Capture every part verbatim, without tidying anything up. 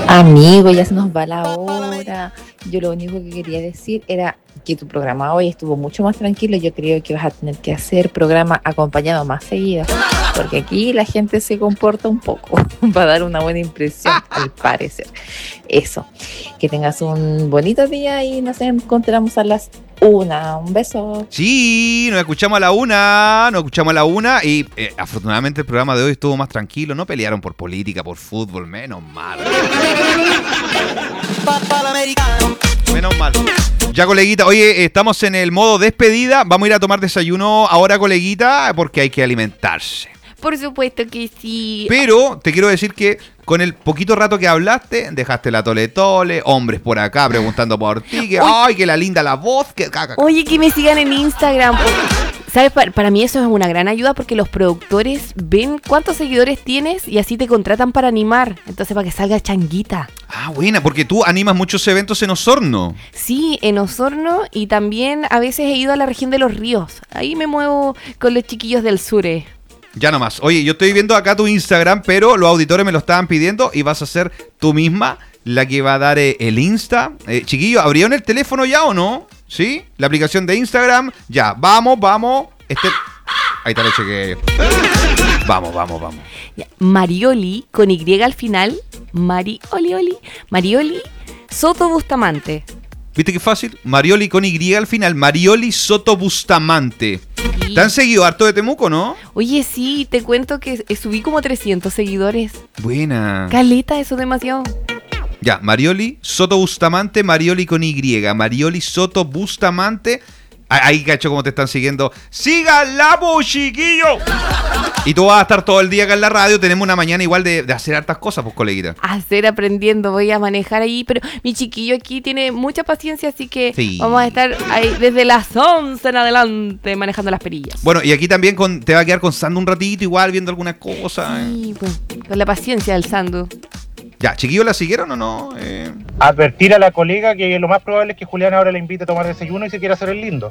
Amigo, ya se nos va la hora. Yo lo único que quería decir era que tu programa hoy estuvo mucho más tranquilo. Yo creo que vas a tener que hacer programa acompañado más seguido, porque aquí la gente se comporta un poco para dar una buena impresión, al parecer. Eso, que tengas un bonito día y nos encontramos a las una. Un beso. Sí, nos escuchamos a la una, nos escuchamos a la una y eh, afortunadamente el programa de hoy estuvo más tranquilo, no pelearon por política, por fútbol, menos mal. Menos mal. Ya, coleguita, oye, estamos en el modo despedida, vamos a ir a tomar desayuno ahora, coleguita, porque hay que alimentarse. Por supuesto que sí. Pero te quiero decir que con el poquito rato que hablaste, dejaste la tole tole, hombres por acá preguntando por ti, que ay, que la linda la voz, que caca. Oye, que me sigan en Instagram. ¿Sabes? Para, para mí eso es una gran ayuda porque los productores ven cuántos seguidores tienes y así te contratan para animar. Entonces, para que salga changuita. Ah, buena, porque tú animas muchos eventos en Osorno. Sí, en Osorno y también a veces he ido a la región de los ríos. Ahí me muevo con los chiquillos del sur. Eh. Ya nomás. Oye, yo estoy viendo acá tu Instagram, pero los auditores me lo estaban pidiendo y vas a ser tú misma la que va a dar eh, el Insta. Eh, chiquillos, ¿abrieron el teléfono ya o no? ¿Sí? La aplicación de Instagram. Ya, vamos, vamos. Este... Ahí está el chequeo. Vamos, vamos, vamos. Ya. Marioli, con Y al final. Marioli, Oli. Marioli Soto Bustamante. ¿Viste qué fácil? Marioli con Y al final. Marioli Soto Bustamante. Sí. ¿Te han seguido harto de Temuco, no? Oye, sí, te cuento que subí como trescientos seguidores. Buena. Caleta, eso es demasiado. Ya, Marioli Soto Bustamante, Marioli con Y. Marioli Soto Bustamante. Ahí, cacho, como te están siguiendo. ¡Síganla, pues, chiquillo! Y tú vas a estar todo el día acá en la radio. Tenemos una mañana igual de, de hacer hartas cosas, pues, coleguita. Hacer, aprendiendo, voy a manejar ahí. Pero mi chiquillo aquí tiene mucha paciencia, así que sí, vamos a estar ahí desde las once en adelante manejando las perillas. Bueno, y aquí también con, te va a quedar con Sandu un ratito igual, viendo algunas cosas. Sí, eh. pues, con la paciencia del Sandu. Ya, ¿chiquillos la siguieron o no? Eh... Advertir a la colega que lo más probable es que Julián ahora le invite a tomar desayuno y se quiera hacer el lindo.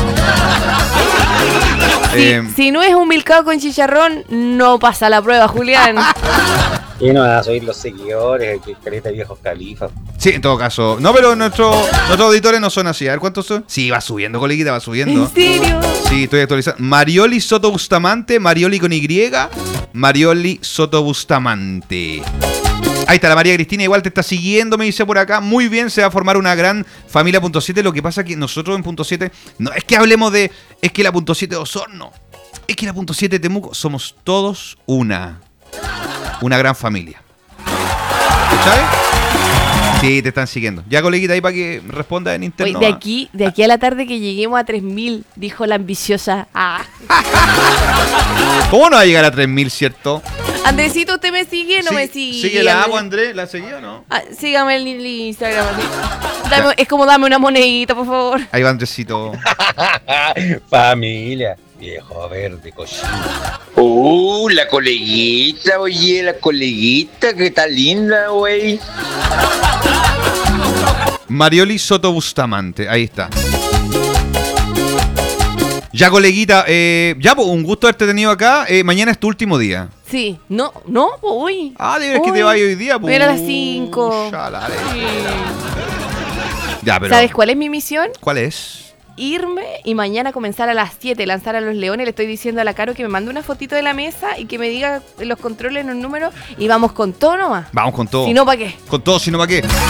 Si, eh... si no es un milcao con chicharrón, no pasa la prueba, Julián. Y no vas a oír los seguidores, que careta de viejos califas. Sí, en todo caso. No, pero nuestro, nuestros auditores no son así. A ver, ¿cuántos son? Sí, va subiendo, coleguita, va subiendo. ¿En serio? Sí, estoy actualizando. Marioli Soto Bustamante, Marioli con Y, Marioli Soto Bustamante. Ahí está, la María Cristina igual te está siguiendo, me dice por acá. Muy bien, se va a formar una gran familia punto siete. Lo que pasa es que nosotros en punto siete, no es que hablemos de, es que la punto siete de Osorno, es que la punto siete de Temuco, somos todos una, una gran familia. ¿Sabes? Sí, te están siguiendo. Ya, coleguita, ahí para que responda en interno. Oye, de aquí, de aquí a la tarde que lleguemos a tres mil, dijo la ambiciosa. Ah. ¿Cómo no va a llegar a tres mil, cierto? Andresito, ¿usted me sigue o no sí, me sigue? Sigue la agua, Andrés. ¿La seguí o no? Ah, sígame en el Instagram. Dame, es como dame una monedita, por favor. Ahí va, Andresito. Familia. Viejo verde, cochino. Uh, la coleguita, oye, la coleguita, que está linda, güey. Marioli Soto Bustamante, ahí está. Ya, coleguita, eh, ya, pues, un gusto haberte tenido acá. Eh, mañana es tu último día. Sí, no, no, pues hoy. Ah, de veras que te vayas hoy día, pues. Era a las cinco. Sí. Ya, pero... ¿Sabes cuál es mi misión? ¿Cuál es? Irme y mañana comenzar a las siete, lanzar a los leones. Le estoy diciendo a la Caro que me mande una fotito de la mesa y que me diga los controles, los números y vamos con todo nomás. Vamos con todo. Si no, ¿para qué? Con todo, si no, ¿para qué?